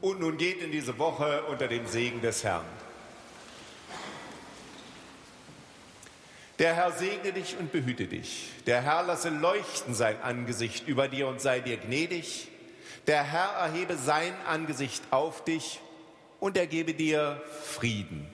Und nun geht in diese Woche unter dem Segen des Herrn. Der Herr segne dich und behüte dich. Der Herr lasse leuchten sein Angesicht über dir und sei dir gnädig. Der Herr erhebe sein Angesicht auf dich und er gebe dir Frieden.